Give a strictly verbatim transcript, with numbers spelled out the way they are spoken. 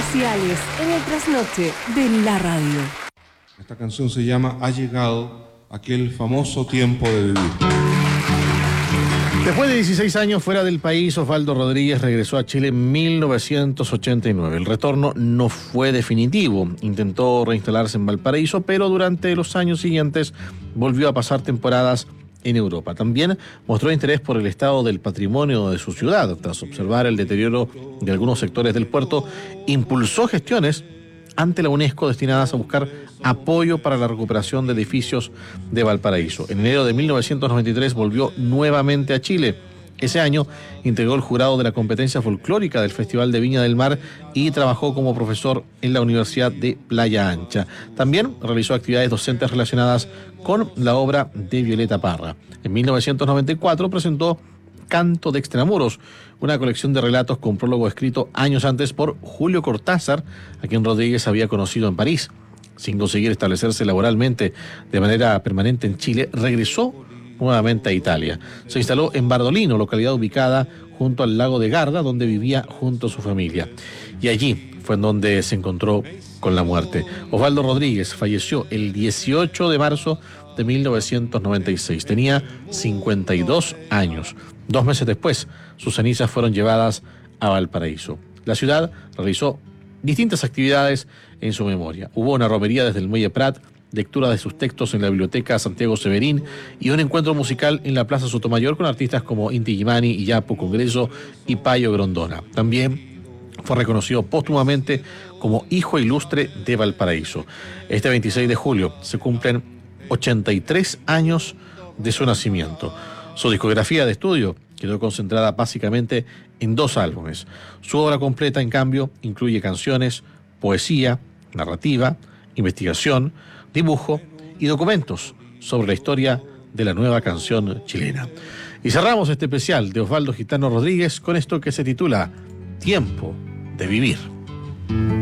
especiales en el trasnoche de la radio. Esta canción se llama Ha llegado aquel famoso tiempo de vivir. Después de dieciséis años fuera del país, Osvaldo Rodríguez regresó a Chile en mil novecientos ochenta y nueve. El retorno no fue definitivo. Intentó reinstalarse en Valparaíso, pero durante los años siguientes volvió a pasar temporadas en Europa. También mostró interés por el estado del patrimonio de su ciudad. Tras observar el deterioro de algunos sectores del puerto, impulsó gestiones ante la UNESCO destinadas a buscar apoyo para la recuperación de edificios de Valparaíso. En enero de mil novecientos noventa y tres volvió nuevamente a Chile. Ese año integró el jurado de la competencia folclórica del Festival de Viña del Mar y trabajó como profesor en la Universidad de Playa Ancha. También realizó actividades docentes relacionadas con la obra de Violeta Parra. En mil novecientos noventa y cuatro presentó Canto de Extramuros, una colección de relatos con prólogo escrito años antes por Julio Cortázar, a quien Rodríguez había conocido en París. Sin conseguir establecerse laboralmente de manera permanente en Chile, regresó nuevamente a Italia. Se instaló en Bardolino, localidad ubicada junto al lago de Garda, donde vivía junto a su familia. Y allí fue en donde se encontró con la muerte. Osvaldo Rodríguez falleció el dieciocho de marzo de mil novecientos noventa y seis. Tenía cincuenta y dos años. Dos meses después, sus cenizas fueron llevadas a Valparaíso. La ciudad realizó distintas actividades en su memoria. Hubo una romería desde el Muelle Prat, lectura de sus textos en la Biblioteca Santiago Severín y un encuentro musical en la Plaza Sotomayor con artistas como Inti Illimani, Iyapu, Congreso y Payo Grondona. También fue reconocido póstumamente como Hijo Ilustre de Valparaíso. Este veintiséis de julio se cumplen ochenta y tres años de su nacimiento. Su discografía de estudio quedó concentrada básicamente en dos álbumes. Su obra completa, en cambio, incluye canciones, poesía, narrativa, investigación, dibujo y documentos sobre la historia de la nueva canción chilena. Y cerramos este especial de Osvaldo Gitano Rodríguez con esto que se titula Tiempo de Vivir.